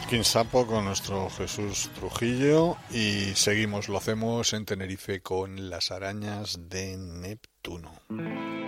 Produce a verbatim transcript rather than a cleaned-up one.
Skin Sapo con nuestro Jesús Trujillo y seguimos, lo hacemos en Tenerife con las arañas de Neptuno.